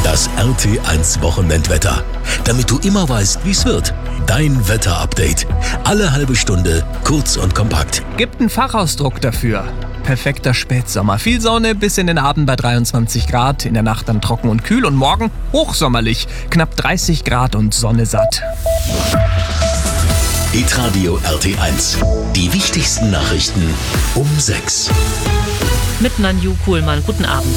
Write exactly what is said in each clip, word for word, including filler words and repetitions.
Das R T eins Wochenendwetter. Damit du immer weißt, wie es wird. Dein Wetterupdate. Alle halbe Stunde, kurz und kompakt. Gibt einen Fachausdruck dafür. Perfekter Spätsommer. Viel Sonne bis in den Abend bei dreiundzwanzig Grad. In der Nacht dann trocken und kühl. Und morgen hochsommerlich. Knapp dreißig Grad und Sonne satt. Hitradio R T eins. Die wichtigsten Nachrichten um sechs. Mit Nanju Kuhlmann. Guten Abend.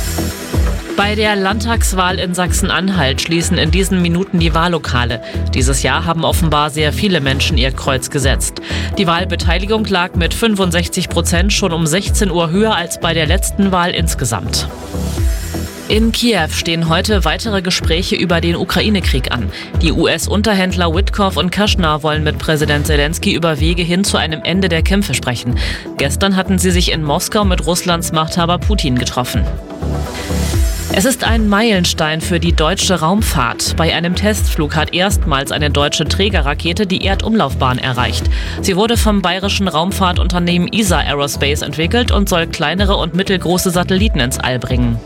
Bei der Landtagswahl in Sachsen-Anhalt schließen in diesen Minuten die Wahllokale. Dieses Jahr haben offenbar sehr viele Menschen ihr Kreuz gesetzt. Die Wahlbeteiligung lag mit fünfundsechzig Prozent schon um sechzehn Uhr höher als bei der letzten Wahl insgesamt. In Kiew stehen heute weitere Gespräche über den Ukraine-Krieg an. Die U S-Unterhändler Witkoff und Kushner wollen mit Präsident Zelensky über Wege hin zu einem Ende der Kämpfe sprechen. Gestern hatten sie sich in Moskau mit Russlands Machthaber Putin getroffen. Es ist ein Meilenstein für die deutsche Raumfahrt. Bei einem Testflug hat erstmals eine deutsche Trägerrakete die Erdumlaufbahn erreicht. Sie wurde vom bayerischen Raumfahrtunternehmen E S A Aerospace entwickelt und soll kleinere und mittelgroße Satelliten ins All bringen.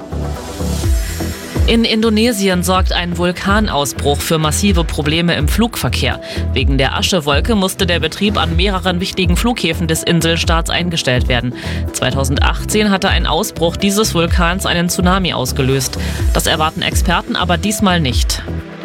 In Indonesien sorgt ein Vulkanausbruch für massive Probleme im Flugverkehr. Wegen der Aschewolke musste der Betrieb an mehreren wichtigen Flughäfen des Inselstaats eingestellt werden. zweitausendachtzehn hatte ein Ausbruch dieses Vulkans einen Tsunami ausgelöst. Das erwarten Experten aber diesmal nicht.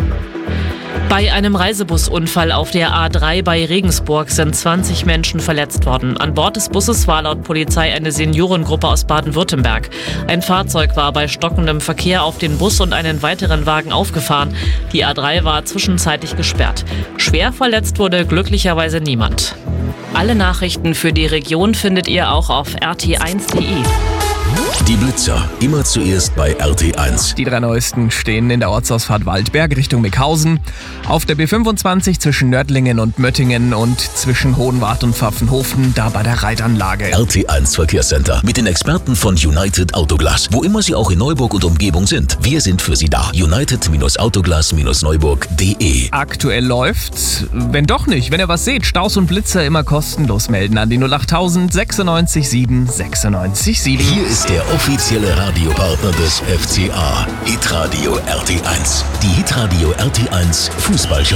Bei einem Reisebusunfall auf der A drei bei Regensburg sind zwanzig Menschen verletzt worden. An Bord des Busses war laut Polizei eine Seniorengruppe aus Baden-Württemberg. Ein Fahrzeug war bei stockendem Verkehr auf den Bus und einen weiteren Wagen aufgefahren. Die A drei war zwischenzeitlich gesperrt. Schwer verletzt wurde glücklicherweise niemand. Alle Nachrichten für die Region findet ihr auch auf r t eins punkt d e. Die Blitzer, immer zuerst bei R T eins. Die drei neuesten stehen in der Ortsausfahrt Waldberg Richtung Mickhausen, auf der B fünfundzwanzig zwischen Nördlingen und Möttingen und zwischen Hohenwart und Pfaffenhofen, da bei der Reitanlage. R T eins Verkehrscenter mit den Experten von United Autoglas. Wo immer Sie auch in Neuburg und Umgebung sind, wir sind für Sie da. United Autoglas Neuburg punkt de. Aktuell läuft, wenn doch nicht, wenn ihr was seht, Staus und Blitzer immer kostenlos melden an die null acht null null sechs sieben sechs sieben. Hier ist der offizielle Radiopartner des F C A. Hitradio R T eins. Die Hitradio R T eins Fußballshow.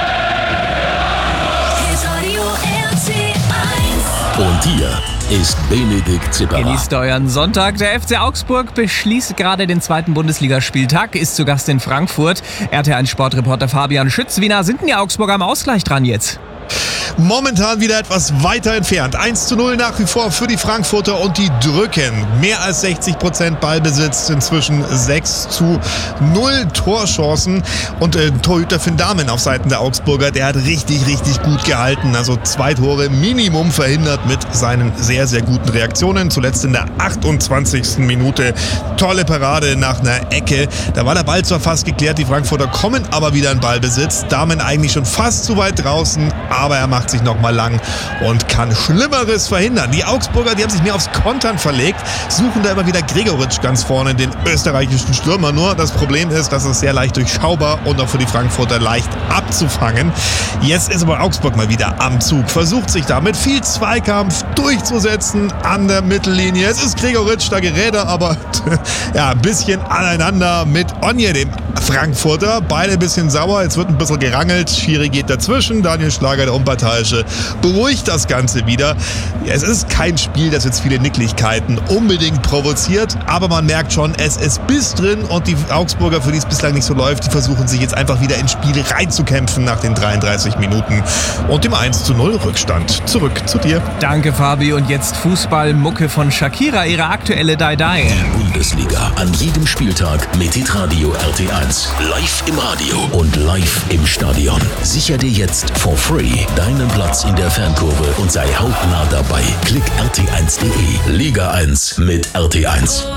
Hitradio R T eins. Und hier ist Benedikt Zipperer. Genießt euren Sonntag. Der F C Augsburg beschließt gerade den zweiten Bundesligaspieltag, ist zu Gast in Frankfurt. R T eins Sportreporter Fabian Schütz. Wie nah sind denn die Augsburger am Ausgleich dran jetzt? Momentan wieder etwas weiter entfernt. eins zu null nach wie vor für die Frankfurter und die drücken. Mehr als sechzig Prozent Ballbesitz, inzwischen sechs zu null Torchancen. Und äh, Torhüter Finn Dahmen auf Seiten der Augsburger, der hat richtig, richtig gut gehalten. Also zwei Tore Minimum verhindert mit seinen sehr, sehr guten Reaktionen. Zuletzt in der achtundzwanzigsten Minute. Tolle Parade nach einer Ecke. Da war der Ball zwar fast geklärt, die Frankfurter kommen aber wieder in Ballbesitz. Dahmen eigentlich schon fast zu weit draußen, aber er macht sich noch mal lang und kann Schlimmeres verhindern. Die Augsburger, die haben sich mehr aufs Kontern verlegt, suchen da immer wieder Gregoritsch ganz vorne, den österreichischen Stürmer. Nur das Problem ist, dass es sehr leicht durchschaubar und auch für die Frankfurter leicht abzufangen. Jetzt ist aber Augsburg mal wieder am Zug, versucht sich da mit viel Zweikampf durchzusetzen an der Mittellinie. Es ist Gregoritsch, da gerät er aber ja, ein bisschen aneinander mit Onje, dem Frankfurter. Beide ein bisschen sauer, jetzt wird ein bisschen gerangelt. Schiri geht dazwischen, Daniel Schlager, der Unparteiische, beruhigt das Ganze wieder. Es ist kein Spiel, das jetzt viele Nicklichkeiten unbedingt provoziert, aber man merkt schon, es ist Biss drin und die Augsburger, für die es bislang nicht so läuft, die versuchen sich jetzt einfach wieder ins Spiel reinzukämpfen nach den dreiunddreißig Minuten und dem eins zu null Rückstand. Zurück zu dir. Danke, Fabi. Und jetzt Fußball-Mucke von Shakira, ihre aktuelle Die-Die. Die Bundesliga an jedem Spieltag mit Hitradio R T eins. Live im Radio und live im Stadion. Sicher dir jetzt for free deinen Platz in der Fankurve und sei hautnah dabei. Klick r t eins punkt de. Liga eins mit R T eins.